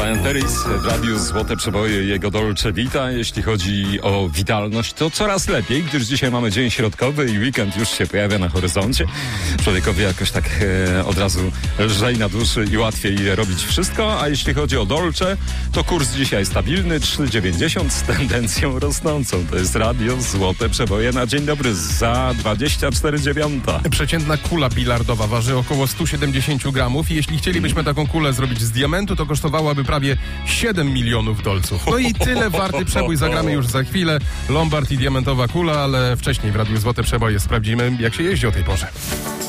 Brian Ferris w radiu Złote Przeboje, jego Dolce Vita. Jeśli chodzi o witalność, to coraz lepiej, gdyż dzisiaj mamy dzień środkowy i weekend już się pojawia na horyzoncie. Człowiekowi jakoś tak od razu lżej na duszy i łatwiej robić wszystko. A jeśli chodzi o Dolce, to kurs dzisiaj stabilny, 3,90 z tendencją rosnącą. To jest radio Złote Przeboje na dzień dobry za 24,9. Przeciętna kula bilardowa waży około 170 gramów i jeśli chcielibyśmy taką kulę zrobić z diamentu, to kosztowałaby prawie 7 milionów dolców. No i tyle warty przebój zagramy już za chwilę. Lombard i diamentowa kula, ale wcześniej w radiu Złote Przeboje sprawdzimy, jak się jeździ o tej porze.